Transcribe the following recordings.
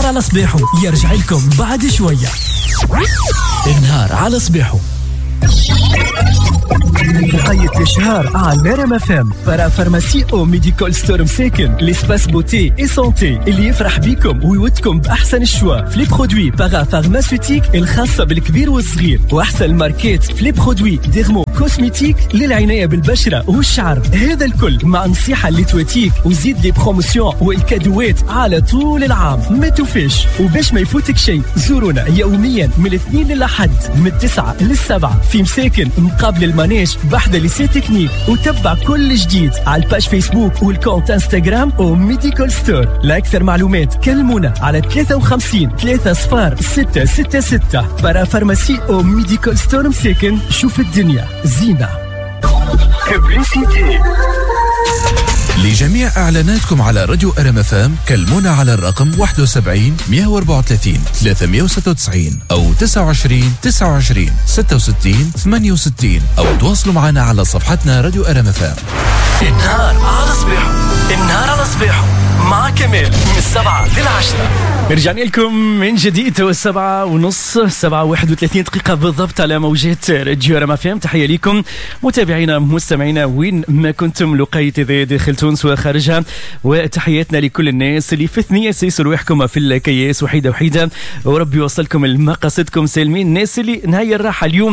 على صباحو يرجع لكم بعد شوية. النهار على صباحو وقية الشهر على ريم اف ام. بارافارماسي او ميديكال ستور مساكن، ليسباس بوتي اي سونتي اللي يفرح بيكم ويودكم باحسن الشوا في لي برودوي بارافارماسيوتيك الخاصة بالكبير والصغير، واحسن الماركات في لي برودوي ديرمو كوسميتيك للعناية بالبشرة والشعر. هذا الكل مع نصيحة اللي تواتيك وزيد لي بروموسيون والكادوات على طول العام. ما توفيش وباش ما يفوتك شيء زورونا يوميا من الاثنين للأحد من 9 ل7 في مساكن مقابل المانيش بحدة ليسي تكنيك، وتبع كل جديد على الباج فيسبوك والكونت انستغرام او ميديكال ستور. لأكثر معلومات كلمونا على 53 3 صفار 666. بارافارماسي او ميديكال ستور مساكن، شوف الدنيا زينة. لجميع إعلاناتكم على راديو ريم اف ام كلمونا على الرقم 71 134 396 أو 29 29 66 68 أو تواصلوا معنا على صفحتنا راديو ريم اف ام. النهار على صباحو، النهار على صباحو مع كمال من 7 ل10. رجعنا لكم من جديد، هو 7:30 7:31 دقيقة بالضبط على موجات راديو ريم اف ام. تحية لكم متابعينا مستمعينا وين ما كنتم، لقيت إذا داخل تونس وخارجها، وتحياتنا لكل الناس اللي في ثنية سيسوا رواحكم في الكياس وحيدة وحيدة، وربي يوصلكم لمقاصدكم سالمين. الناس اللي نهاية الراحة اليوم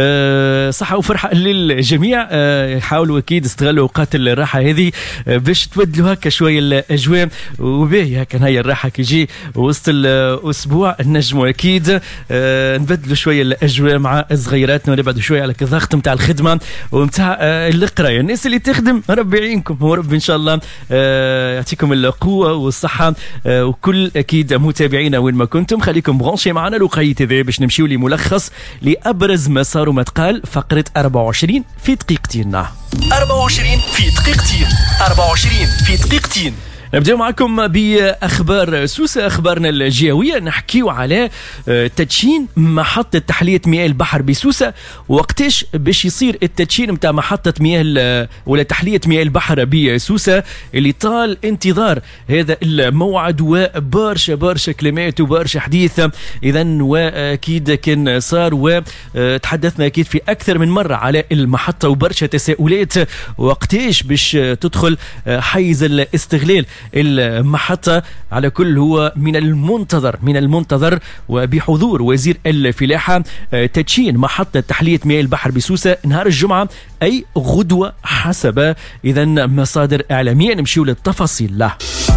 صحة وفرحة للجميع، حاولوا أكيد استغلوا أوقات الراحة هذه باش تبدلوا هكا شوية الأجواء، وباهي هكا نهاية الراحة كيجي وسط الأسبوع نجموا أكيد نبدلوا شوية الأجواء مع صغيراتنا، ونبعدوا شوية على الضغط متاع الخدمة ومتاع القراية. الناس اللي تخدم ربي يعينكم ورب إن شاء الله يعطيكم القوة والصحة، وكل أكيد متابعينا وين ما كنتم خليكم برانشي معنا لقيت ذا باش نمشيو لملخص لأبرز ما صار وما تقال فقرة 24 في دقيقتين. 24 في دقيقتين، 24 في دقيقتين. نبدأ معكم بأخبار سوسة، أخبارنا الجوية. نحكيو على تدشين محطة تحلية مياه البحر بسوسة، وقتاش باش يصير التدشين متاع محطة مياه ولا تحلية مياه البحر بسوسة اللي طال انتظار هذا الموعد، وبارشة بارشة كلمات وبارشة حديث. إذن وأكيد كان صار وتحدثنا أكيد في أكثر من مرة على المحطة، وبارشة تساؤلات وقتاش باش تدخل حيز الاستغلال المحطة. على كل هو من المنتظر وبحضور وزير الفلاحة تدشين محطة تحلية مياه البحر بسوسة نهار الجمعة، أي غدوة حسب إذن مصادر إعلامية. نمشيو للتفاصيل له.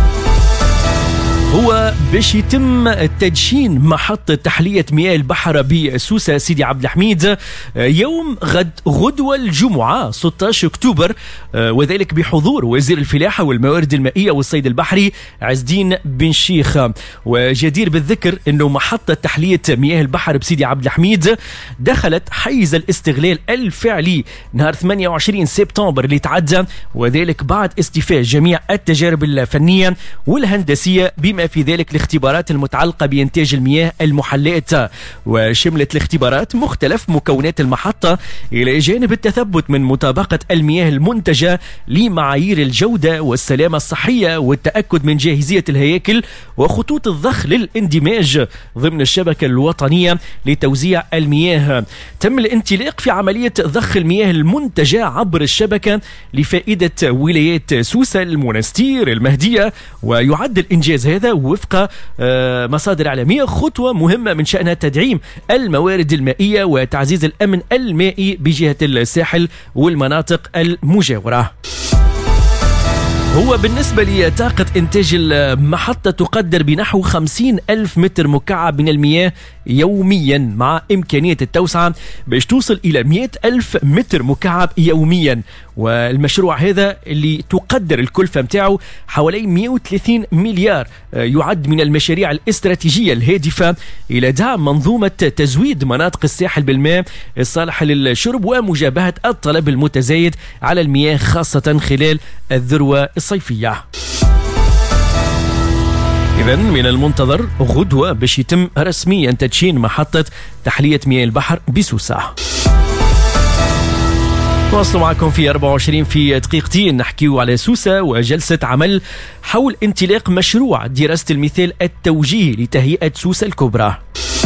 هو باش يتم تدشين محطة تحلية مياه البحر بسوسة سيدي عبد الحميد يوم غدوة الجمعة 16 أكتوبر، وذلك بحضور وزير الفلاحة والموارد المائية والصيد البحري عز الدين بن شيخ. وجدير بالذكر أنه محطة تحلية مياه البحر بسيدي عبد الحميد دخلت حيز الاستغلال الفعلي نهار 28 سبتمبر اللي تعدى، وذلك بعد استيفاء جميع التجارب الفنية والهندسية بما في ذلك الاختبارات المتعلقة بإنتاج المياه المحلية. وشملت الاختبارات مختلف مكونات المحطة إلى جانب التثبت من مطابقة المياه المنتجة لمعايير الجودة والسلامة الصحية، والتأكد من جاهزية الهياكل وخطوط الضخ للاندماج ضمن الشبكة الوطنية لتوزيع المياه. تم الانطلاق في عملية ضخ المياه المنتجة عبر الشبكة لفائدة ولايات سوسة، المنستير، المهدية، ويعد الإنجاز هذا وفق مصادر إعلامية خطوة مهمة من شأنها تدعيم الموارد المائية وتعزيز الأمن المائي بجهة الساحل والمناطق المجاورة. هو بالنسبة لطاقة إنتاج المحطة تقدر بنحو 50,000 متر مكعب من المياه يوميا، مع إمكانية التوسعة باش توصل إلى 100,000 متر مكعب يوميا. والمشروع هذا اللي تقدر الكلفة متاعه حوالي 130 مليار يعد من المشاريع الاستراتيجية الهادفة إلى دعم منظومة تزويد مناطق الساحل بالماء الصالح للشرب ومجابهة الطلب المتزايد على المياه خاصة خلال الذروة الصيفية. إذن من المنتظر غدوة باش يتم رسميا تدشين محطة تحلية مياه البحر بسوسة. نواصل معكم في 24 في دقيقتين نحكيو على سوسة وجلسة عمل حول انطلاق مشروع دراسة المثال التوجيهي لتهيئة سوسة الكبرى.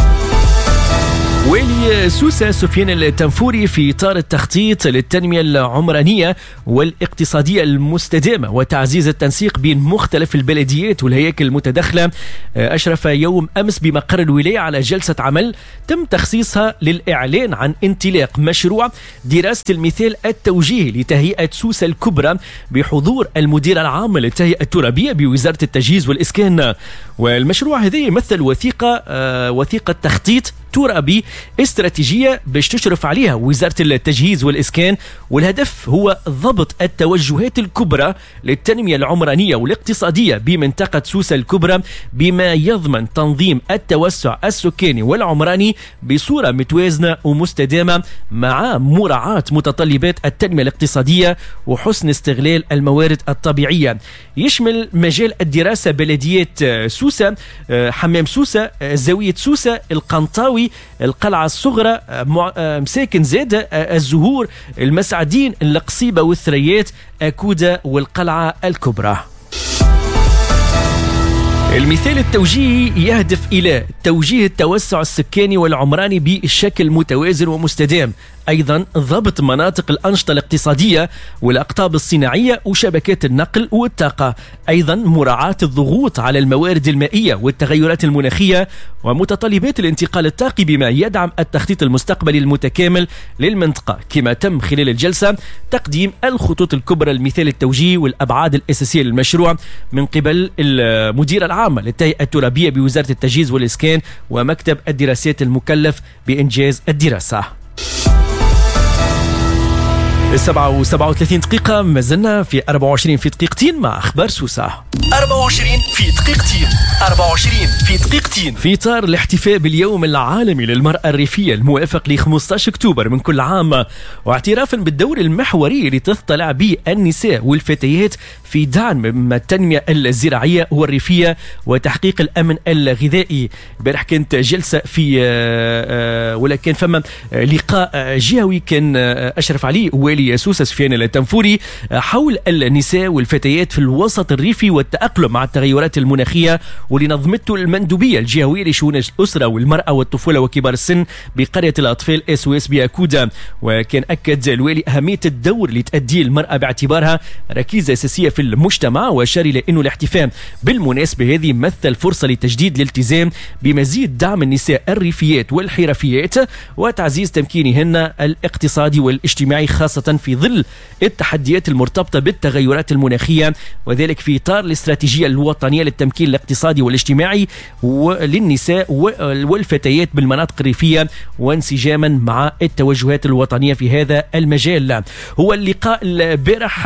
والي سوسة سفيان التنفوري في إطار التخطيط للتنمية العمرانية والاقتصادية المستدامة وتعزيز التنسيق بين مختلف البلديات والهياكل المتداخلة، أشرف يوم أمس بمقر الولاية على جلسة عمل تم تخصيصها للإعلان عن انطلاق مشروع دراسة المثال التوجيهي لتهيئة سوسة الكبرى بحضور المدير العام للتهيئة الترابية بوزارة التجهيز والإسكان. والمشروع هذا يمثل وثيقة تخطيط ترابي استراتيجية باش تشرف عليها وزارة التجهيز والإسكان، والهدف هو ضبط التوجهات الكبرى للتنمية العمرانية والاقتصادية بمنطقة سوسة الكبرى بما يضمن تنظيم التوسع السكاني والعمراني بصورة متوازنة ومستدامة مع مراعاة متطلبات التنمية الاقتصادية وحسن استغلال الموارد الطبيعية. يشمل مجال الدراسة بلديات سوسة، حمام سوسة، زاوية سوسة، القنطاوي، القلعة الصغرى، مساكن زادة، الزهور، المسعدين، القصيبة والثريات، أكودة والقلعة الكبرى. المثال التوجيهي يهدف إلى توجيه التوسع السكاني والعمراني بشكل متوازن ومستدام، أيضا ضبط مناطق الأنشطة الاقتصادية والأقطاب الصناعية وشبكات النقل والطاقة، أيضا مراعاة الضغوط على الموارد المائية والتغيرات المناخية ومتطلبات الانتقال الطاقي بما يدعم التخطيط المستقبلي المتكامل للمنطقة. كما تم خلال الجلسة تقديم الخطوط الكبرى للمثال التوجيهي والأبعاد الأساسية للمشروع من قبل المدير العام للتهيئة الترابية بوزارة التجهيز والإسكان ومكتب الدراسات المكلف بإنجاز الدراسة. 37 دقيقة، ما زلنا في 24 في دقيقتين مع أخبار سوسة. 24 في دقيقتين، 24 في دقيقتين. في إطار الاحتفاء باليوم العالمي للمرأة الريفية الموافق ل 15 أكتوبر من كل عام، واعترافا بالدور المحوري اللي تطلع به النساء والفتيات في دعم التنمية الزراعية والريفية وتحقيق الأمن الغذائي. البارح كانت جلسة في ولا كان فما لقاء جهوي كان أشرف عليه والي سوسة سفيان التنفوري حول النساء والفتيات في الوسط الريفي والتأقلم مع التغيرات المناخية، واللي نظمته المندوبية الجهوية لشؤون الأسرة والمرأة والطفولة وكبار السن بقرية الأطفال SOS بأكودة. وكان أكد الوالي أهمية الدور اللي تأديه المرأة باعتبارها ركيزة أساسية في المجتمع، وأشار إلى أنه الاحتفال بالمناسبة هذه مثل فرصة لتجديد الالتزام بمزيد دعم النساء الريفيات والحرفيات وتعزيز تمكينهن الاقتصادي والاجتماعي خاصة في ظل التحديات المرتبطة بالتغيرات المناخية، وذلك في إطار الاستراتيجية الوطنية للتمكين الاقتصادي والاجتماعي للنساء والفتيات بالمناطق الريفية وانسجاما مع التوجهات الوطنية في هذا المجال. هو اللقاء البارح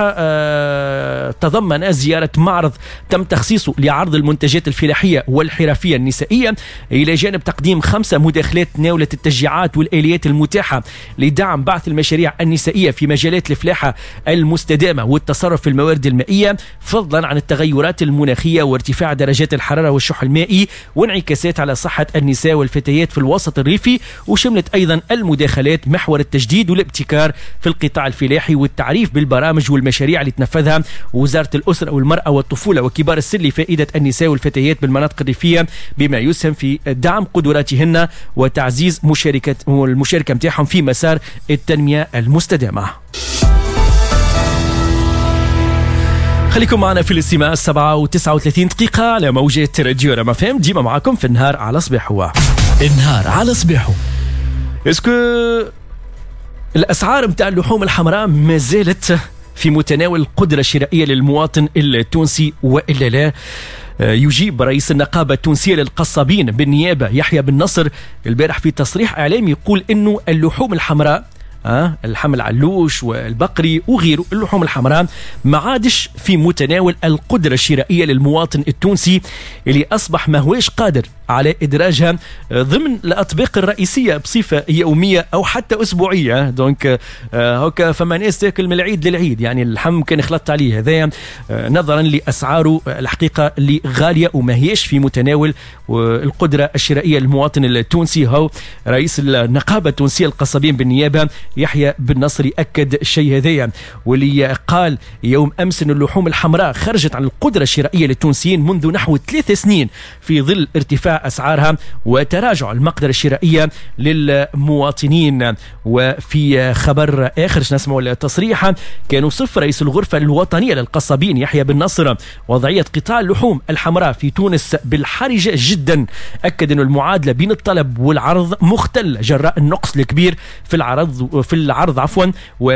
تضمن زيارة معرض تم تخصيصه لعرض المنتجات الفلاحية والحرفية النسائية إلى جانب تقديم 5 مداخلات تناولت التشجيعات والآليات المتاحة لدعم بعث المشاريع النسائية في مجالات الفلاحة المستدامة والتصرف في الموارد المائية، فضلا عن التغيرات المناخية وارتفاع درجات الحرارة والشح المائي وانعكاسات على صحة النساء والفتيات في الوسط الريفي. وشملت أيضا المداخلات محور التجديد والابتكار في القطاع الفلاحي والتعريف بالبرامج والمشاريع اللي تنفذها وزارة الأسرة والمرأة والطفولة وكبار السن لفائدة النساء والفتيات بالمناطق الريفية بما يسهم في دعم قدراتهن وتعزيز المشاركة متاعهم في مسار التنمية المستدامة. خليكم معنا في الاستماع 37 دقيقة على موجات راديو رام اف ام، ديما معكم في النهار على صباحو. النهار على صباحو. اسكو الأسعار متاع اللحوم الحمراء ما زالت في متناول القدرة الشرائية للمواطن التونسي وإلا لا؟ يجيب رئيس النقابة التونسية للقصابين بالنيابة يحيى بن نصر البارح في تصريح إعلامي يقول إنه اللحوم الحمراء اللحم العلوش والبقري وغيره اللحوم الحمراء ما عادش في متناول القدرة الشرائية للمواطن التونسي اللي أصبح ما هوش قادر على إدراجها ضمن الأطباق الرئيسية بصفة يومية أو حتى أسبوعية. دونك هكا فما ناس تاكل من العيد للعيد، يعني اللحم كان خلطت عليه هذا نظرا لأسعاره الحقيقة اللي غالية وما هيش في متناول القدرة الشرائية للمواطن التونسي. هو رئيس النقابة التونسية القصابين بالنيابة يحيى بن نصر أكد الشيء هذايا، واللي قال يوم أمس أن اللحوم الحمراء خرجت عن القدرة الشرائية للتونسيين منذ نحو 3 سنين في ظل ارتفاع أسعارها وتراجع المقدرة الشرائية للمواطنين. وفي خبر آخر نسمع التصريح كان وصف رئيس الغرفة الوطنية للقصابين يحيى بن نصر وضعية قطاع اللحوم الحمراء في تونس بالحرجة جدا. أكد أن المعادلة بين الطلب والعرض مختلة جراء النقص الكبير في العرض